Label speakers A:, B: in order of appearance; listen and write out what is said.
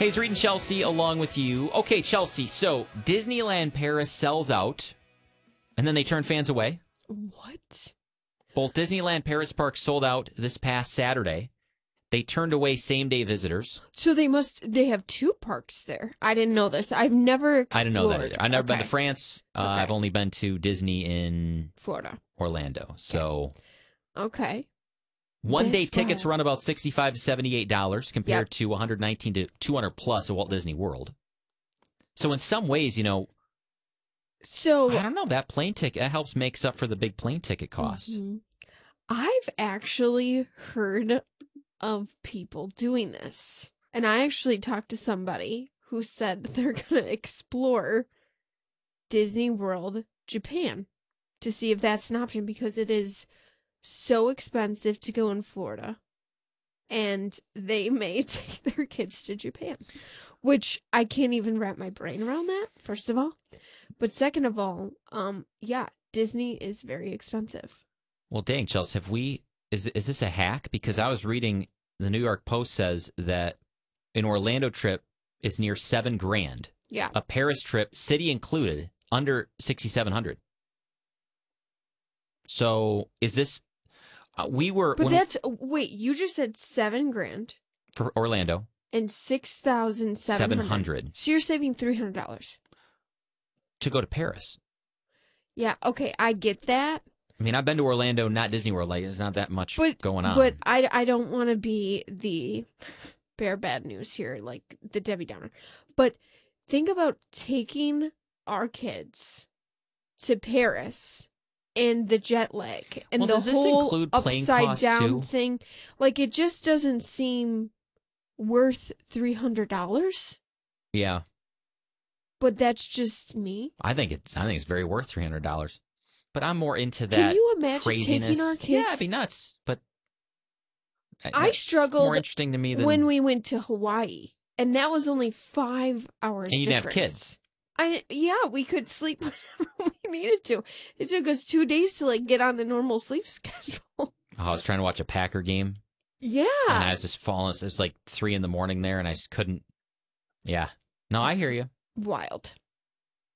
A: Hey, it's Reed and Chelsea along with you. Okay, Chelsea, so Disneyland Paris sells out, and then they turn fans away.
B: What?
A: Both Disneyland Paris parks sold out this past Saturday. They turned away same-day visitors.
B: So they have two parks there. I didn't know this. I've never explored.
A: I didn't know that either. I've never been to France.
B: Okay.
A: I've only been to Disney in
B: Florida.
A: Orlando. So
B: Okay.
A: one-day
B: That's
A: tickets
B: wild.
A: run about $65 to $78 compared to $119 to $200 plus at Walt Disney World. So in some ways,
B: So
A: I don't know, that plane ticket, that helps makes up for the big plane ticket cost.
B: Mhm. I've actually heard of people doing this. And I actually talked to somebody who said they're going to explore Disney World Japan to see if that's an option because it is so expensive to go in Florida. And they may take their kids to Japan, which I can't even wrap my brain around that, first of all. But second of all, Disney is very expensive.
A: Well, dang, Chelsea, is this a hack? Because I was reading, the New York Post says that an Orlando trip is near $7,000.
B: Yeah.
A: A Paris trip, city included, under $6,700. So is this?
B: Wait, you just said $7,000
A: for Orlando
B: and $6,700.
A: $700
B: So you're saving $300.
A: to go to Paris.
B: Yeah. Okay, I get that.
A: I mean, I've been to Orlando, not Disney World. Like, there's not that much going on.
B: But I don't want to be the bear bad news here, like the Debbie Downer. But think about taking our kids to Paris and the jet lag and
A: Does
B: the
A: this
B: whole
A: include plane
B: upside
A: costs,
B: down
A: too?
B: thing. Like, it just doesn't seem worth $300.
A: Yeah,
B: But that's just me.
A: I think it's very worth $300. But I'm more into that.
B: Can you imagine
A: craziness.
B: taking our kids?
A: Yeah, it'd be nuts. But
B: I
A: it's
B: struggled
A: more interesting to me than
B: when we went to Hawaii, and that was only 5 hours.
A: And you didn't have
B: difference.
A: kids.
B: We could sleep whenever we needed to. It took us 2 days to get on the normal sleep schedule.
A: I was trying to watch a Packer game,
B: Yeah.
A: and I was just falling. It was like 3 a.m. there, and I just couldn't. Yeah. No, I hear you.
B: Wild.